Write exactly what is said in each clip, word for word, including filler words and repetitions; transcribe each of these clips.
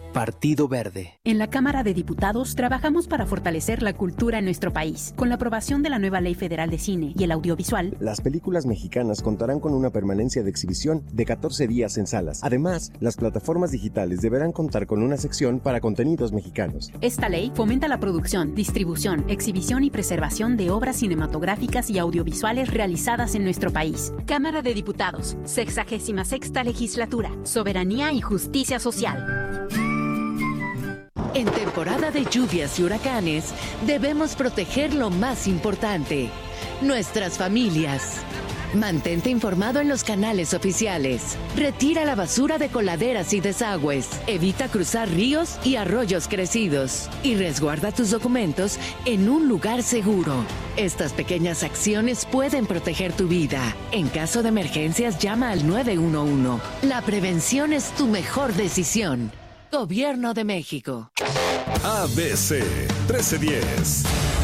Partido Verde. En la Cámara de Diputados trabajamos para fortalecer la cultura en nuestro país. Con la aprobación de la nueva Ley Federal de Cine y el Audiovisual, las películas mexicanas contarán con una permanencia de exhibición de catorce días en salas. Además, las plataformas digitales deberán contar con una sección para contenidos mexicanos. Esta ley fomenta la producción, distribución, exhibición y preservación de obras cinematográficas y audiovisuales realizadas en nuestro país. Cámara de Diputados, sexagésima sexta legislatura, soberanía y justicia social. En temporada de lluvias y huracanes, debemos proteger lo más importante, nuestras familias. Mantente informado en los canales oficiales. Retira la basura de coladeras y desagües. Evita cruzar ríos y arroyos crecidos. Y resguarda tus documentos en un lugar seguro. Estas pequeñas acciones pueden proteger tu vida. En caso de emergencias, llama al nueve uno uno. La prevención es tu mejor decisión. Gobierno de México. A B C trece diez.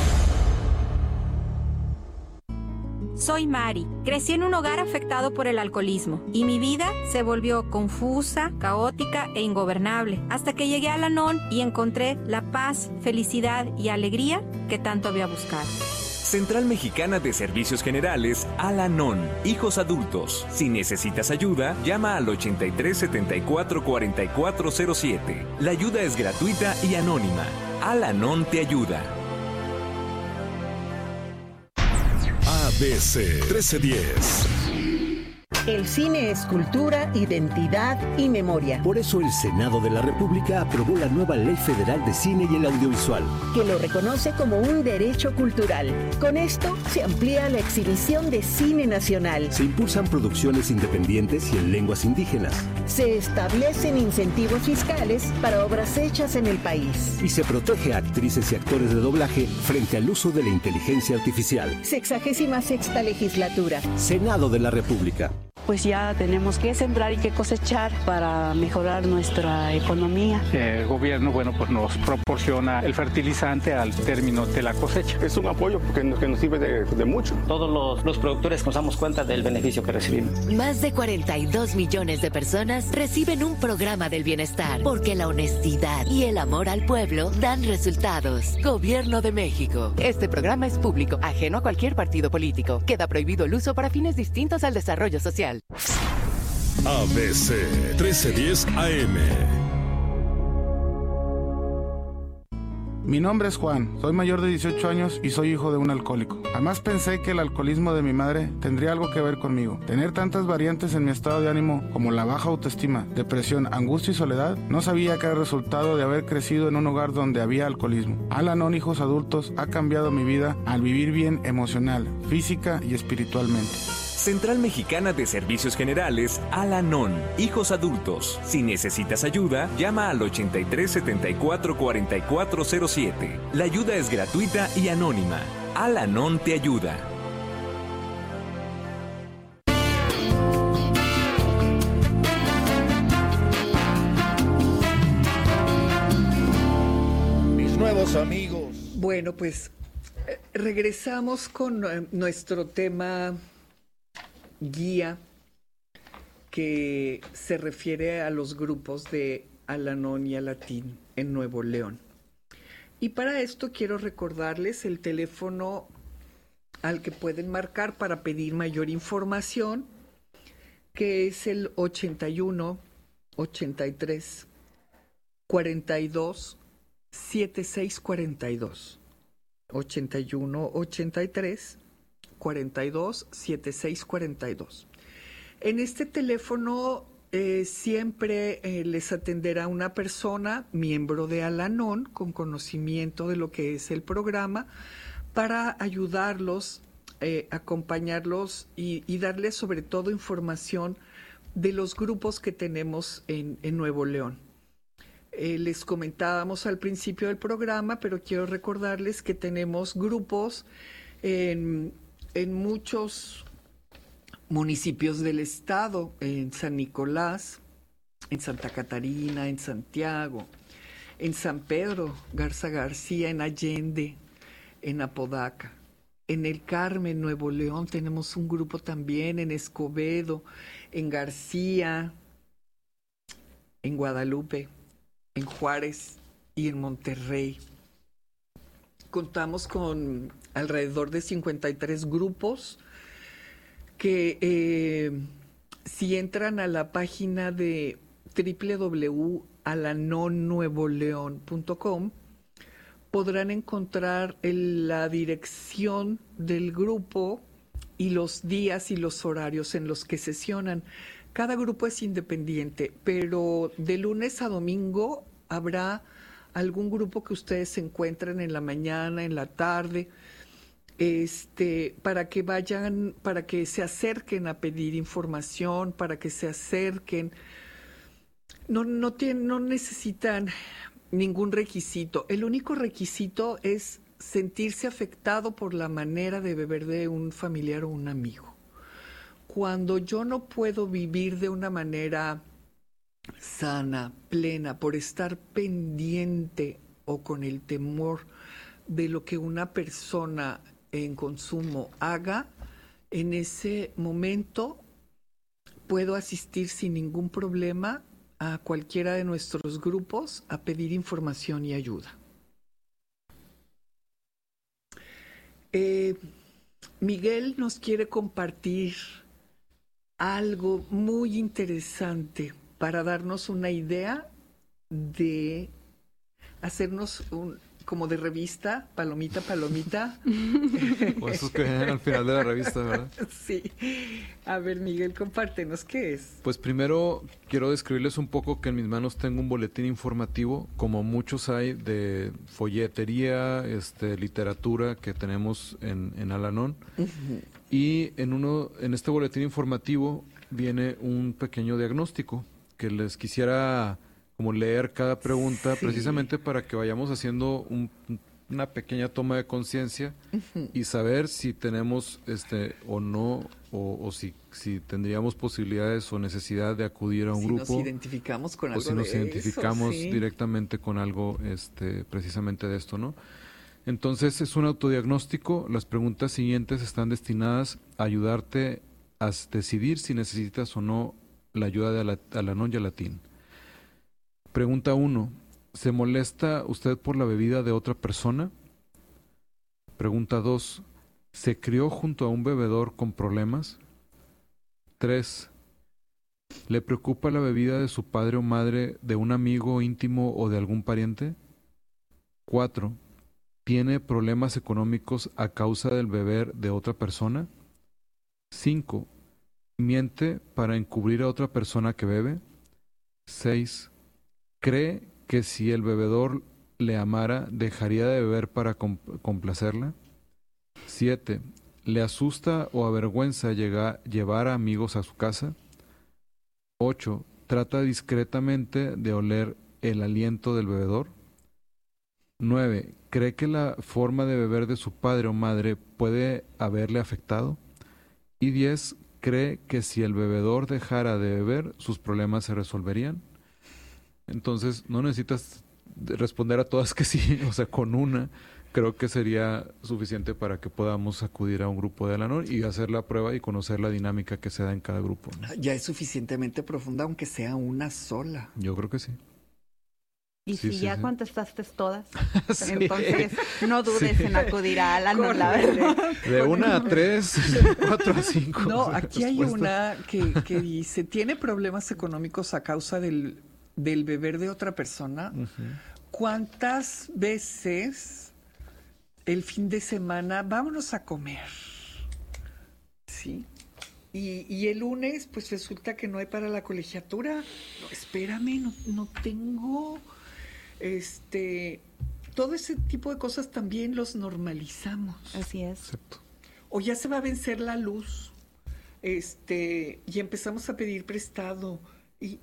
Soy Mari. Crecí en un hogar afectado por el alcoholismo y mi vida se volvió confusa, caótica e ingobernable hasta que llegué a Al-Anon y encontré la paz, felicidad y alegría que tanto había buscado. Central Mexicana de Servicios Generales, Al-Anon, hijos adultos. Si necesitas ayuda, llama al ochenta y tres setenta y cuatro cuarenta y cuatro cero siete. La ayuda es gratuita y anónima. Al-Anon te ayuda. A B C trece diez. El cine es cultura, identidad y memoria. Por eso el Senado de la República aprobó la nueva Ley Federal de Cine y el Audiovisual, que lo reconoce como un derecho cultural. Con esto se amplía la exhibición de cine nacional. Se impulsan producciones independientes y en lenguas indígenas. Se establecen incentivos fiscales para obras hechas en el país. Y se protege a actrices y actores de doblaje frente al uso de la inteligencia artificial. Sexagésima sexta legislatura. Senado de la República. Pues ya tenemos que sembrar y que cosechar para mejorar nuestra economía. El gobierno, bueno, pues nos proporciona el fertilizante al término de la cosecha. Es un apoyo que nos, que nos sirve de, de mucho. Todos los, los productores nos damos cuenta del beneficio que recibimos. Más de cuarenta y dos millones de personas reciben un programa del bienestar, porque la honestidad y el amor al pueblo dan resultados. Gobierno de México. Este programa es público, ajeno a cualquier partido político. Queda prohibido el uso para fines distintos al desarrollo social. A B C trece diez A M. Mi nombre es Juan, soy mayor de dieciocho años y soy hijo de un alcohólico. Jamás pensé que el alcoholismo de mi madre tendría algo que ver conmigo. Tener tantas variantes en mi estado de ánimo como la baja autoestima, depresión, angustia y soledad, no sabía que era resultado de haber crecido en un hogar donde había alcoholismo. Al-Anon Hijos Adultos ha cambiado mi vida al vivir bien emocional, física y espiritualmente. Central Mexicana de Servicios Generales, Al-Anon, hijos adultos. Si necesitas ayuda, llama al ochenta y tres setenta y cuatro cuarenta y cuatro cero siete. La ayuda es gratuita y anónima. Al-Anon te ayuda. Mis nuevos amigos. Bueno, pues eh, regresamos con eh, nuestro tema guía, que se refiere a los grupos de Al-Anon y Alatín en Nuevo León. Y para esto quiero recordarles el teléfono al que pueden marcar para pedir mayor información, que es el ochenta y uno, ochenta y tres, cuarenta y dos, setenta y seis cuarenta y dos. ochenta y uno, ochenta y tres, cuarenta y dos, setenta y seis cuarenta y dos. En este teléfono eh, siempre eh, les atenderá una persona, miembro de Al-Anon, con conocimiento de lo que es el programa, para ayudarlos, eh, acompañarlos y, y darles sobre todo información de los grupos que tenemos en, en Nuevo León. Eh, les comentábamos al principio del programa, pero quiero recordarles que tenemos grupos en en muchos municipios del estado, en San Nicolás, en Santa Catarina, en Santiago, en San Pedro Garza García, en Allende, en Apodaca, en El Carmen, Nuevo León, tenemos un grupo también, en Escobedo, en García, en Guadalupe, en Juárez y en Monterrey. Contamos con alrededor de cincuenta y tres grupos que eh, si entran a la página de doble u doble u doble u punto alanon nuevo león punto com podrán encontrar el, la dirección del grupo y los días y los horarios en los que sesionan. Cada grupo es independiente, pero de lunes a domingo habrá algún grupo que ustedes se encuentren en la mañana, en la tarde, este, para que vayan, para que se acerquen a pedir información, para que se acerquen. No, no tienen, no necesitan ningún requisito. El único requisito es sentirse afectado por la manera de beber de un familiar o un amigo. Cuando yo no puedo vivir de una manera sana, plena, por estar pendiente o con el temor de lo que una persona en consumo haga, en ese momento puedo asistir sin ningún problema a cualquiera de nuestros grupos a pedir información y ayuda. Eh, Miguel nos quiere compartir algo muy interesante para darnos una idea de hacernos un, como de revista, palomita, palomita. O esos que vienen al final de la revista, ¿verdad? Sí. A ver, Miguel, compártenos, ¿qué es? Pues primero quiero describirles un poco que en mis manos tengo un boletín informativo, como muchos hay de folletería, este, literatura que tenemos en, en Alanon. Uh-huh. Y en uno, en este boletín informativo viene un pequeño diagnóstico que les quisiera como leer cada pregunta, sí, precisamente para que vayamos haciendo un, una pequeña toma de conciencia uh-huh. y saber si tenemos este o no, o, o si, si tendríamos posibilidades o necesidad de acudir a un si grupo. Si nos identificamos con algo o si nos de identificamos eso, sí. directamente con algo este, precisamente de esto, ¿no? Entonces es un autodiagnóstico. Las preguntas siguientes están destinadas a ayudarte a decidir si necesitas o no la ayuda de Alanon y Alatín. Pregunta uno. ¿Se molesta usted por la bebida de otra persona? Pregunta dos. ¿Se crió junto a un bebedor con problemas? tres. ¿Le preocupa la bebida de su padre o madre, de un amigo íntimo o de algún pariente? cuatro. ¿Tiene problemas económicos a causa del beber de otra persona? cinco. ¿Miente para encubrir a otra persona que bebe? seis. ¿Cree que si el bebedor le amara, dejaría de beber para compl- complacerla? siete. ¿Le asusta o avergüenza llegar, llevar a amigos a su casa? ocho. ¿Trata discretamente de oler el aliento del bebedor? nueve. ¿Cree que la forma de beber de su padre o madre puede haberle afectado? Y diez. ¿Cree que si el bebedor dejara de beber, sus problemas se resolverían? Entonces, no necesitas responder a todas que sí, o sea, con una creo que sería suficiente para que podamos acudir a un grupo de Alanon y hacer la prueba y conocer la dinámica que se da en cada grupo, ¿no? Ya es suficientemente profunda, aunque sea una sola. Yo creo que sí. Y sí, si sí, ya sí. contestaste todas, Sí. entonces no dudes Sí. en acudir a Alanon, la verdad. De una a tres, cuatro a cinco. No, aquí hay respuesta. una que, que dice, ¿tiene problemas económicos a causa del, del beber de otra persona? Uh-huh. ¿Cuántas veces el fin de semana vámonos a comer? ¿Sí? Y, y el lunes, pues resulta que no hay para la colegiatura. No, espérame, no, no tengo... Este, todo ese tipo de cosas también los normalizamos. Así es. Exacto. O ya se va a vencer la luz, este, y empezamos a pedir prestado. Y,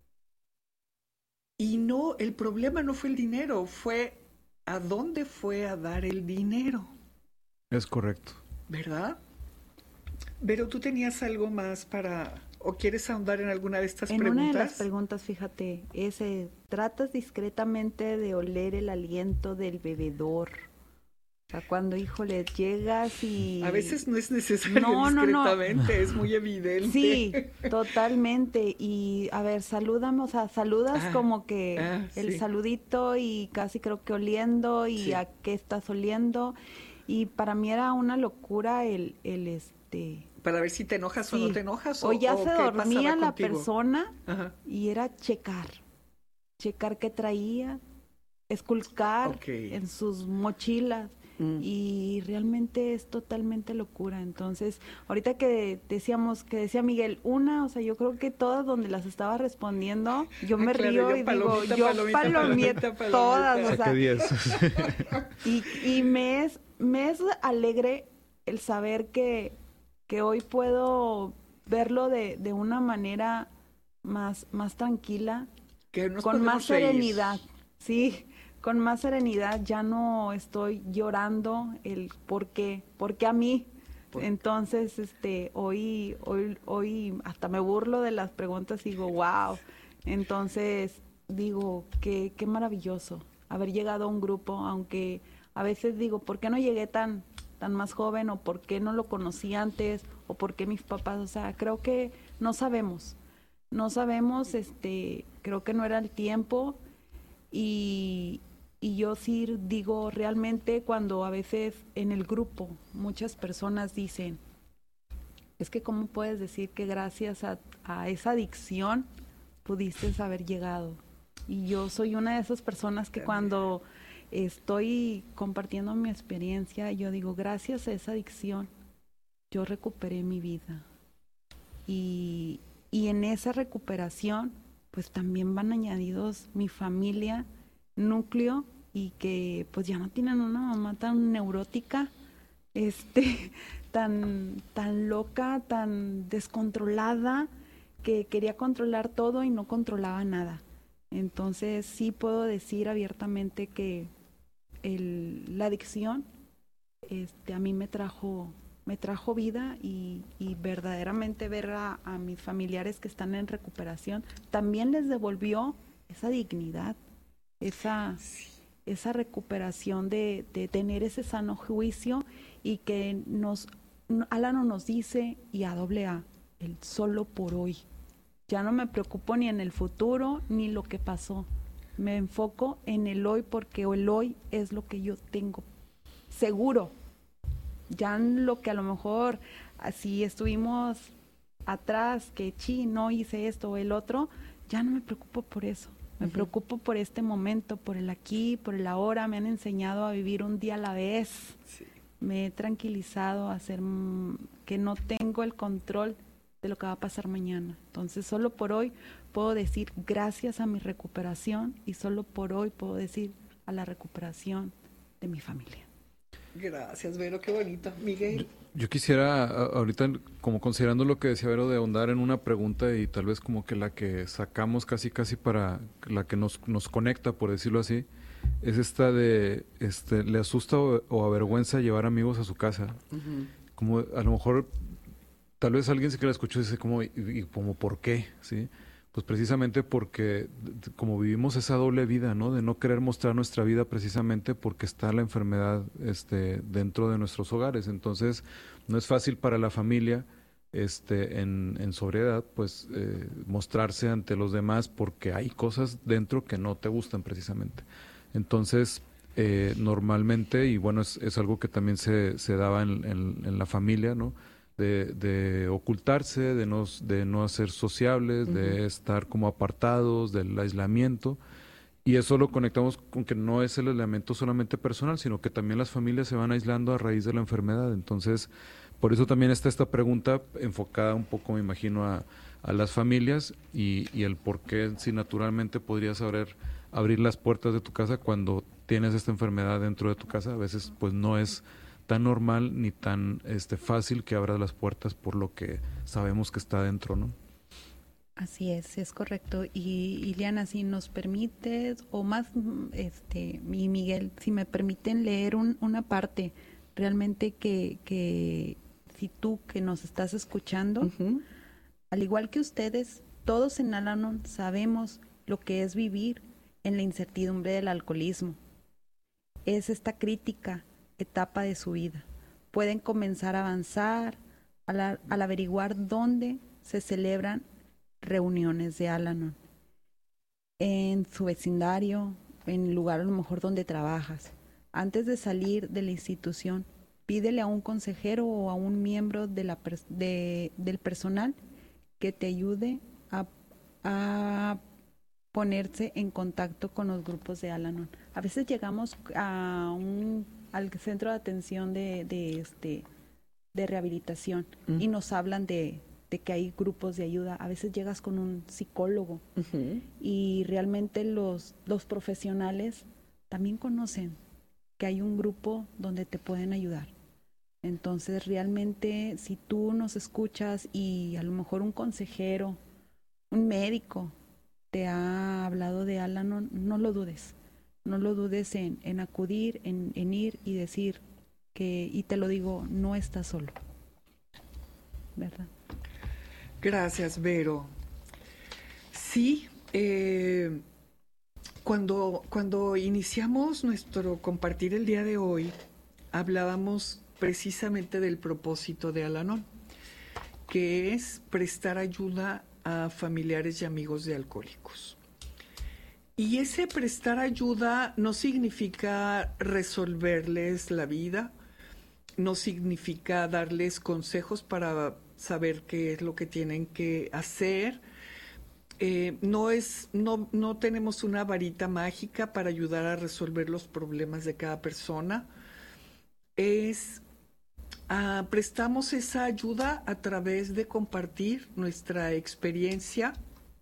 y no, el problema no fue el dinero, fue a dónde fue a dar el dinero. Es correcto. ¿Verdad? Pero tú tenías algo más para... ¿O quieres ahondar en alguna de estas en preguntas? En una de las preguntas, fíjate, es, eh, ¿tratas discretamente de oler el aliento del bebedor? sea, cuando, híjole, llegas y... A veces no es necesario no, discretamente, no, no. es muy evidente. Sí, totalmente. Y, a ver, salúdame, o sea, saludas ah, como que ah, el sí. saludito y casi creo que oliendo y sí. a qué estás oliendo. Y para mí era una locura el, el este... Para ver si te enojas sí. o no te enojas. O, o ya o se dormía la contigo. persona Ajá. y era checar. Checar qué traía, esculcar okay. en sus mochilas. Mm. Y realmente es totalmente locura. Entonces, ahorita que decíamos, que decía Miguel, una, o sea, yo creo que todas donde las estaba respondiendo, yo me claro, río yo y palomita, digo, yo palomita, todas, o sea, y, y me es, me es alegre el saber que, que hoy puedo verlo de, de una manera más, más tranquila, que nos con más reír. serenidad, sí. Con más serenidad, ya no estoy llorando el por qué, por qué a mí. ¿Por? Entonces, este, hoy, hoy, hoy hasta me burlo de las preguntas y digo, wow. Entonces, digo, qué, qué maravilloso haber llegado a un grupo, aunque a veces digo, ¿por qué no llegué tan, tan más joven? O ¿por qué no lo conocí antes? O ¿por qué mis papás? O sea, creo que no sabemos. No sabemos, este, creo que no era el tiempo. Y... Y yo sí digo, realmente cuando a veces en el grupo muchas personas dicen, es que cómo puedes decir que gracias a, a esa adicción pudiste haber llegado. Y yo soy una de esas personas que cuando estoy compartiendo mi experiencia, yo digo, gracias a esa adicción, yo recuperé mi vida. Y, y en esa recuperación, pues también van añadidos mi familia, núcleo, y que pues ya no tienen una mamá tan neurótica, este, tan, tan loca, tan descontrolada, que quería controlar todo y no controlaba nada. Entonces sí puedo decir abiertamente que el, la adicción este, a mí me trajo, me trajo vida y, y verdaderamente ver a, a mis familiares que están en recuperación también les devolvió esa dignidad, esa, esa recuperación de, de tener ese sano juicio y que nos, Alano nos dice y a doble A, el solo por hoy. Ya no me preocupo ni en el futuro ni lo que pasó. Me enfoco en el hoy porque el hoy es lo que yo tengo seguro. Ya en lo que a lo mejor así estuvimos atrás, que chi, no hice esto o el otro, ya no me preocupo por eso. Me uh-huh. preocupo por este momento, por el aquí, por el ahora. Me han enseñado a vivir un día a la vez. Sí. Me he tranquilizado a hacer mmm, que no tengo el control de lo que va a pasar mañana. Entonces, solo por hoy puedo decir gracias a mi recuperación y solo por hoy puedo decir a la recuperación de mi familia. Gracias, Vero, qué bonito. Miguel. Yo, yo quisiera, ahorita, como considerando lo que decía Vero, de ahondar en una pregunta y tal vez como que la que sacamos casi casi para la que nos, nos conecta, por decirlo así, es esta de, este, ¿le asusta o, o avergüenza llevar amigos a su casa? Uh-huh. Como a lo mejor... Tal vez alguien se que la escuchó y dice, como, y, y como, ¿por qué? ¿Sí? Pues precisamente porque como vivimos esa doble vida, ¿no? De no querer mostrar nuestra vida precisamente porque está la enfermedad este, dentro de nuestros hogares. Entonces, no es fácil para la familia este, en, en sobriedad, pues, eh, mostrarse ante los demás porque hay cosas dentro que no te gustan precisamente. Entonces, eh, normalmente, y bueno, es, es algo que también se, se daba en, en, en la familia, ¿no? De, de ocultarse, de no, de no ser sociables, uh-huh. de estar como apartados del aislamiento, y eso lo conectamos con que no es el aislamiento solamente personal, sino que también las familias se van aislando a raíz de la enfermedad. Entonces, por eso también está esta pregunta enfocada un poco, me imagino, a, a las familias y, y el por qué si naturalmente podrías abrir, abrir las puertas de tu casa cuando tienes esta enfermedad dentro de tu casa. A veces pues no es tan normal ni tan este fácil que abras las puertas por lo que sabemos que está dentro, ¿no? Así es, es correcto. Y Ileana, si nos permites, o más, este, y Miguel, si me permiten leer un, una parte, realmente que, que si tú que nos estás escuchando, uh-huh. al igual que ustedes, todos en Al-Anon sabemos lo que es vivir en la incertidumbre del alcoholismo. Es esta crítica etapa de su vida. Pueden comenzar a avanzar al, al averiguar dónde se celebran reuniones de Al-Anon. En su vecindario, en el lugar a lo mejor donde trabajas. Antes de salir de la institución, pídele a un consejero o a un miembro de la de, del personal que te ayude a, a ponerse en contacto con los grupos de Al-Anon. A veces llegamos a un, al centro de atención de, de, este, de rehabilitación mm. y nos hablan de, de que hay grupos de ayuda. A veces llegas con un psicólogo uh-huh. y realmente los, los profesionales también conocen que hay un grupo donde te pueden ayudar. Entonces, realmente, si tú nos escuchas y a lo mejor un consejero, un médico te ha hablado de Al-Anon, no lo dudes. No lo dudes en, en acudir, en, en ir y decir que, y te lo digo, no estás solo. ¿Verdad? Gracias, Vero. Sí, eh, cuando, cuando iniciamos nuestro compartir el día de hoy, hablábamos precisamente del propósito de Al-Anon, que es prestar ayuda a familiares y amigos de alcohólicos. Y ese prestar ayuda no significa resolverles la vida, no significa darles consejos para saber qué es lo que tienen que hacer. Eh, no es, no, no tenemos una varita mágica para ayudar a resolver los problemas de cada persona. Es Uh, prestamos esa ayuda a través de compartir nuestra experiencia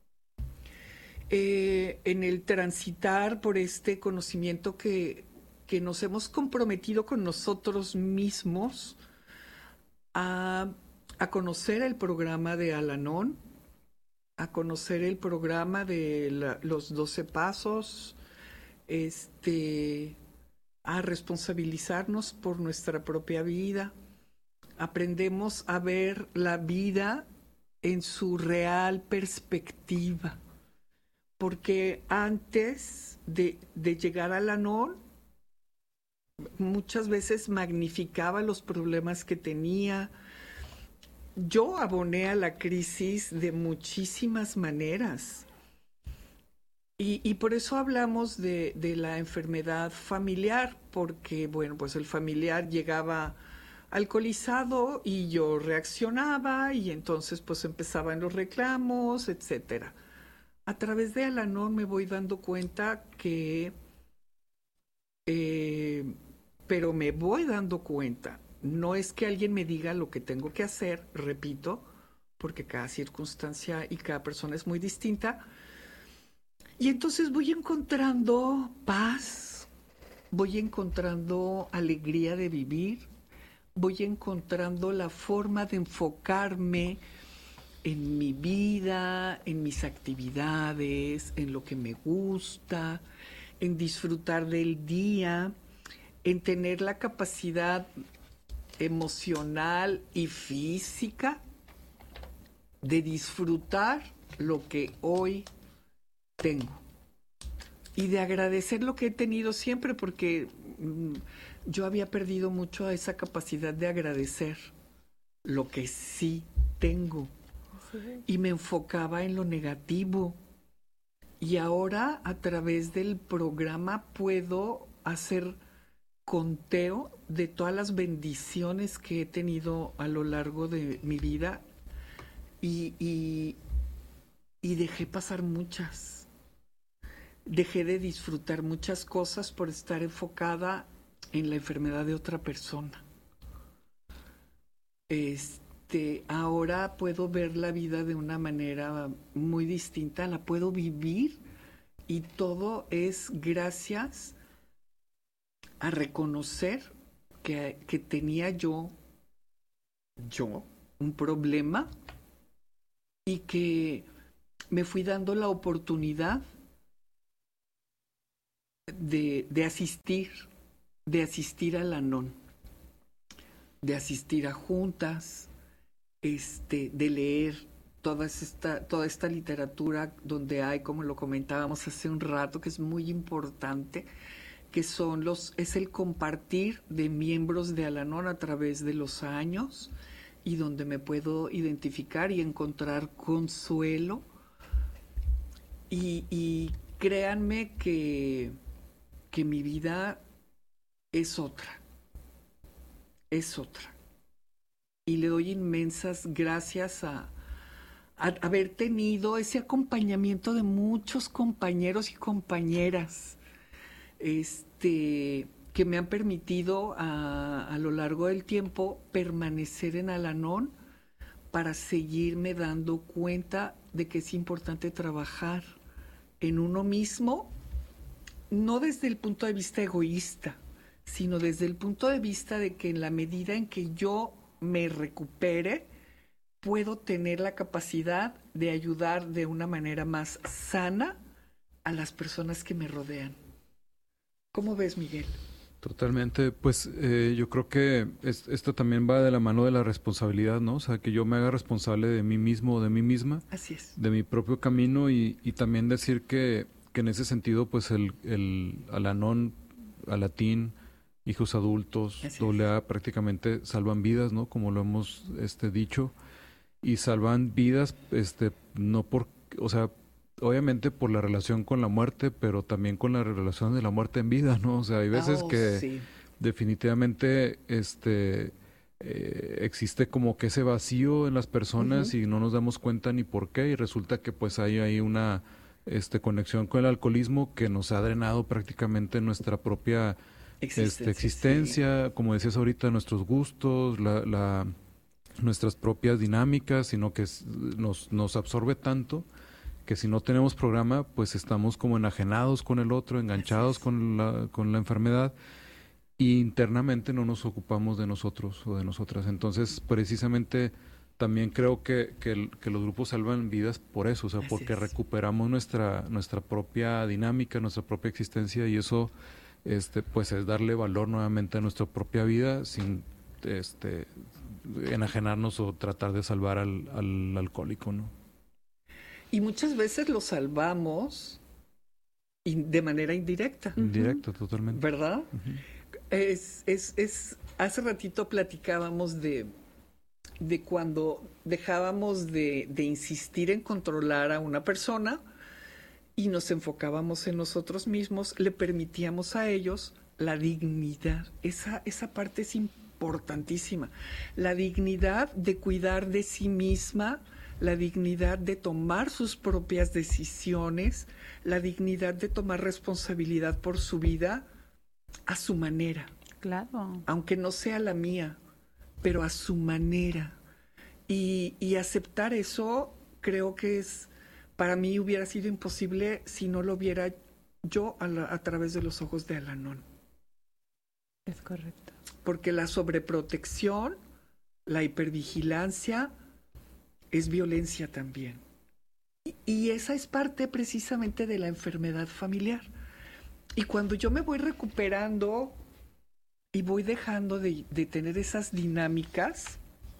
eh, en el transitar por este conocimiento que, que nos hemos comprometido con nosotros mismos a, a conocer el programa de Al-Anon, a conocer el programa de la, los doce pasos, este, a responsabilizarnos por nuestra propia vida. Aprendemos a ver la vida en su real perspectiva, porque antes de, de llegar al Al-Anon, muchas veces magnificaba los problemas que tenía. Yo aboné a la crisis de muchísimas maneras, y, y por eso hablamos de, de la enfermedad familiar, porque, bueno, pues el familiar llegaba alcoholizado y yo reaccionaba y entonces pues empezaban los reclamos, etcétera. A través de Al-Anon me voy dando cuenta que, eh, pero me voy dando cuenta, no es que alguien me diga lo que tengo que hacer, repito, porque cada circunstancia y cada persona es muy distinta, y entonces voy encontrando paz, voy encontrando alegría de vivir, voy encontrando la forma de enfocarme en mi vida, en mis actividades, en lo que me gusta, en disfrutar del día, en tener la capacidad emocional y física de disfrutar lo que hoy tengo y de agradecer lo que he tenido siempre, porque mmm, yo había perdido mucho esa capacidad de agradecer lo que sí tengo sí. Y me enfocaba en lo negativo. Y ahora a través del programa puedo hacer conteo de todas las bendiciones que he tenido a lo largo de mi vida y, y, y dejé pasar muchas. Dejé de disfrutar muchas cosas por estar enfocada en la enfermedad de otra persona. Este, ahora puedo ver la vida de una manera muy distinta, la puedo vivir y todo es gracias a reconocer que, que tenía yo, yo, un problema y que me fui dando la oportunidad de, de asistir de asistir al Al-Anon, de asistir a juntas, este, de leer toda esta, toda esta literatura donde hay, como lo comentábamos hace un rato, que es muy importante, que son los, es el compartir de miembros de Al-Anon a través de los años y donde me puedo identificar y encontrar consuelo. Y, y créanme que, que mi vida es otra, es otra. Y le doy inmensas gracias a, a haber tenido ese acompañamiento de muchos compañeros y compañeras este, que me han permitido a, a lo largo del tiempo permanecer en Al-Anon para seguirme dando cuenta de que es importante trabajar en uno mismo, no desde el punto de vista egoísta, sino desde el punto de vista de que en la medida en que yo me recupere, puedo tener la capacidad de ayudar de una manera más sana a las personas que me rodean. ¿Cómo ves, Miguel? Totalmente, pues eh, yo creo que es, esto también va de la mano de la responsabilidad, ¿no? O sea, que yo me haga responsable de mí mismo o de mí misma. Así es. De mi propio camino y, y también decir que, que en ese sentido, pues el, el Al-Anon, Alatín, hijos adultos, doble A, prácticamente salvan vidas, ¿no? Como lo hemos este, dicho, y salvan vidas, este, no por, o sea, obviamente por la relación con la muerte, pero también con la relación de la muerte en vida, ¿no? O sea, hay veces oh, que sí. definitivamente este eh, existe como que ese vacío en las personas uh-huh. y no nos damos cuenta ni por qué, y resulta que pues hay ahí una este conexión con el alcoholismo que nos ha drenado prácticamente nuestra propia existencia, este, existencia sí. Como decías ahorita, nuestros gustos, la, la nuestras propias dinámicas, sino que nos, nos absorbe tanto que si no tenemos programa, pues estamos como enajenados con el otro, enganchados con la, con la enfermedad, y internamente no nos ocupamos de nosotros o de nosotras. Entonces, precisamente, también creo que, que, el, que los grupos salvan vidas por eso, o sea, porque recuperamos nuestra, nuestra propia dinámica, nuestra propia existencia, y eso, este, pues, es darle valor nuevamente a nuestra propia vida sin, este, enajenarnos o tratar de salvar al, al alcohólico, ¿no? Y muchas veces lo salvamos de manera indirecta. Indirecta, totalmente. ¿Verdad? Uh-huh. Es, es, es, hace ratito platicábamos de, de cuando dejábamos de, de insistir en controlar a una persona y nos enfocábamos en nosotros mismos, le permitíamos a ellos la dignidad. Esa, esa parte es importantísima. La dignidad de cuidar de sí misma, la dignidad de tomar sus propias decisiones, la dignidad de tomar responsabilidad por su vida a su manera. Claro. Aunque no sea la mía, pero a su manera. Y, y aceptar eso, creo que es, para mí hubiera sido imposible si no lo viera yo a, la, a través de los ojos de Al-Anon. Es correcto. Porque la sobreprotección, la hipervigilancia, es violencia también. Y, y esa es parte precisamente de la enfermedad familiar. Y cuando yo me voy recuperando y voy dejando de, de tener esas dinámicas,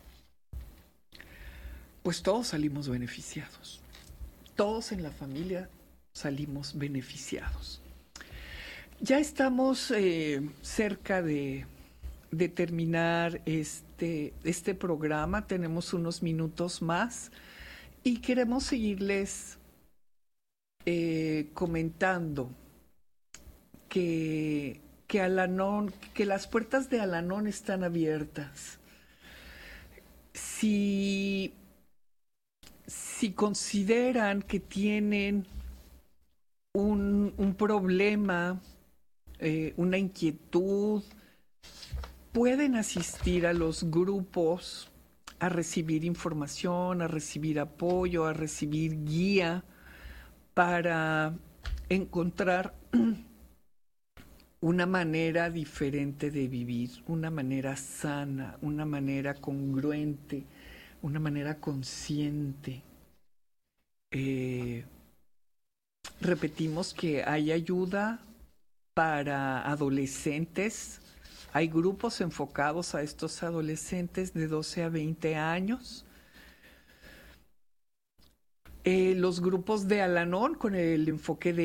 pues todos salimos beneficiados. Todos en la familia salimos beneficiados. Ya estamos eh, cerca de, de terminar este, este programa. Tenemos unos minutos más y queremos seguirles eh, comentando que, que Al-Anon, que las puertas de Al-Anon están abiertas. Si, si consideran que tienen un, un problema, eh, una inquietud, pueden asistir a los grupos a recibir información, a recibir apoyo, a recibir guía para encontrar una manera diferente de vivir, una manera sana, una manera congruente, una manera consciente. Eh, repetimos que hay ayuda para adolescentes. Hay grupos enfocados a estos adolescentes de doce a veinte años. Eh, los grupos de Al-Anon con el enfoque de